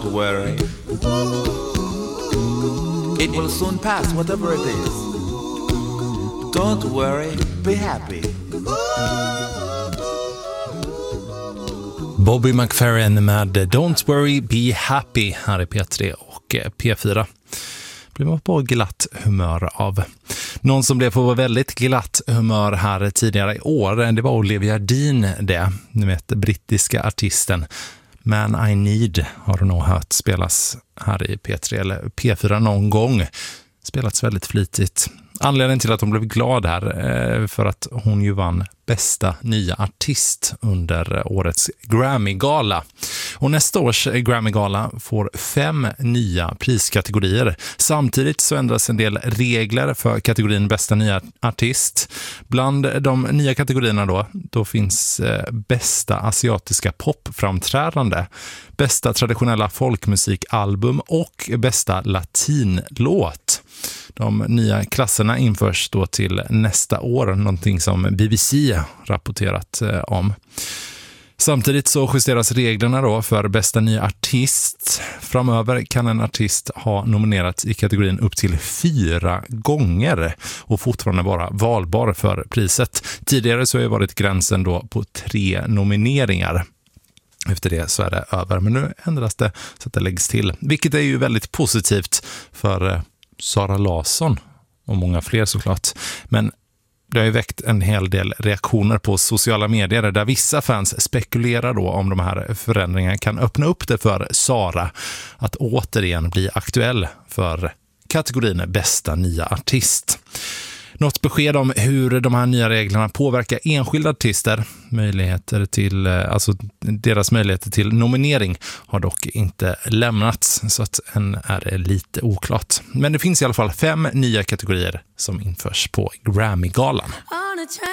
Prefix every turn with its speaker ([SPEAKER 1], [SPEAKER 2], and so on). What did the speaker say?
[SPEAKER 1] Don't worry. It will soon pass, whatever it is. Don't worry, be happy.
[SPEAKER 2] Bobby McFerrin med Don't Worry, Be Happy här i P3 och P4. Blir man på glatt humör av. Någon som blev på väldigt glatt humör här tidigare i år, det var Olivia Dean det. Ni vet, brittiska artisten. Man I Need har du nog hört spelas här i P3 eller P4 någon gång. Spelats väldigt flitigt. Anledningen till att hon blev glad här för att hon ju vann bästa nya artist under årets Grammy-gala. Och nästa års Grammy-gala får 5 nya priskategorier. Samtidigt så ändras en del regler för kategorin bästa nya artist. Bland de nya kategorierna då finns bästa asiatiska popframträdande, bästa traditionella folkmusikalbum och bästa latinlåt. De nya klasserna införs då till nästa år, någonting som BBC rapporterat om. Samtidigt så justeras reglerna då för bästa nya artist. Framöver kan en artist ha nominerats i kategorin upp till 4 gånger och fortfarande vara valbar för priset. Tidigare så har det varit gränsen då på 3 nomineringar. Efter det så är det över, men nu ändras det så att det läggs till. Vilket är ju väldigt positivt för Sara Larsson och många fler såklart. Men det har ju väckt en hel del reaktioner på sociala medier där vissa fans spekulerar då om de här förändringarna kan öppna upp det för Sara att återigen bli aktuell för kategorin bästa nya artist. Något besked om hur de här nya reglerna påverkar enskilda artister, deras möjligheter till nominering har dock inte lämnats, så att än är det lite oklart. Men det finns i alla fall 5 nya kategorier som införs på Grammy-galan.